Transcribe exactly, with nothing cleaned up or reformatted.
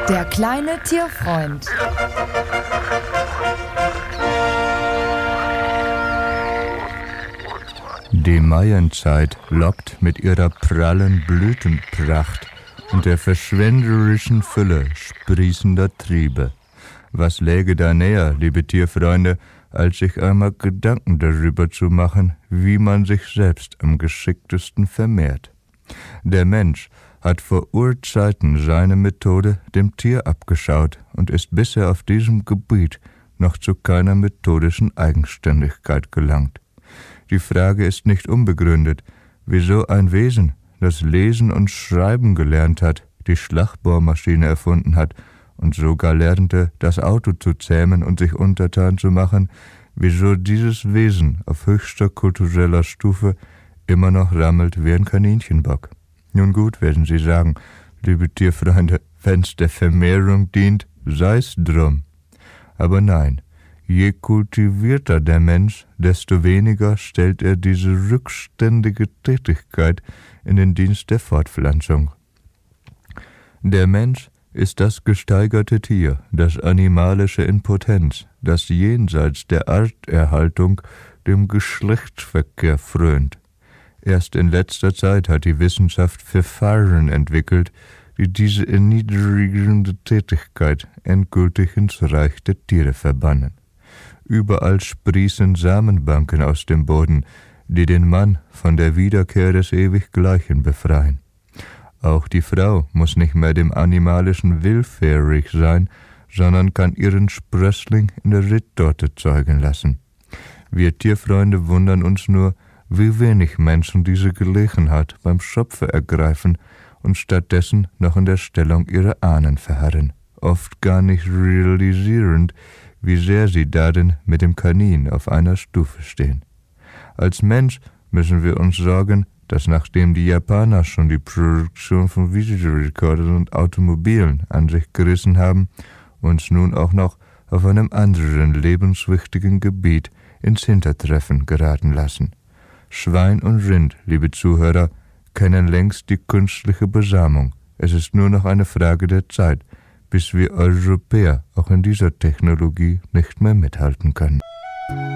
Der kleine Tierfreund. Die Maienzeit lockt mit ihrer prallen Blütenpracht und der verschwenderischen Fülle sprießender Triebe. Was läge da näher, liebe Tierfreunde, als sich einmal Gedanken darüber zu machen, wie man sich selbst am geschicktesten vermehrt. Der Mensch hat vor Urzeiten seine Methode dem Tier abgeschaut und ist bisher auf diesem Gebiet noch zu keiner methodischen Eigenständigkeit gelangt. Die Frage ist nicht unbegründet, wieso ein Wesen, das Lesen und Schreiben gelernt hat, die Schlagbohrmaschine erfunden hat und sogar lernte, das Auto zu zähmen und sich untertan zu machen, wieso dieses Wesen auf höchster kultureller Stufe immer noch rammelt wie ein Kaninchenbock. Nun gut, werden Sie sagen, liebe Tierfreunde, wenn's der Vermehrung dient, sei's drum. Aber nein, je kultivierter der Mensch, desto weniger stellt er diese rückständige Tätigkeit in den Dienst der Fortpflanzung. Der Mensch ist das gesteigerte Tier, das animalische in Potenz, das jenseits der Arterhaltung dem Geschlechtsverkehr frönt. Erst in letzter Zeit hat die Wissenschaft Verfahren entwickelt, die diese erniedrigende Tätigkeit endgültig ins Reich der Tiere verbannen. Überall sprießen Samenbanken aus dem Boden, die den Mann von der Wiederkehr des Ewiggleichen befreien. Auch die Frau muss nicht mehr dem Animalischen willfährig sein, sondern kann ihren Sprössling in der Rittorte zeugen lassen. Wir Tierfreunde wundern uns nur, wie wenig Menschen diese Gelegenheit beim Schopfe ergreifen und stattdessen noch in der Stellung ihrer Ahnen verharren, oft gar nicht realisierend, wie sehr sie darin mit dem Kanin auf einer Stufe stehen. Als Mensch müssen wir uns sorgen, dass nachdem die Japaner schon die Produktion von Videorekordern und Automobilen an sich gerissen haben, uns nun auch noch auf einem anderen lebenswichtigen Gebiet ins Hintertreffen geraten lassen. Schwein und Rind, liebe Zuhörer, kennen längst die künstliche Besamung. Es ist nur noch eine Frage der Zeit, bis wir Europäer auch in dieser Technologie nicht mehr mithalten können.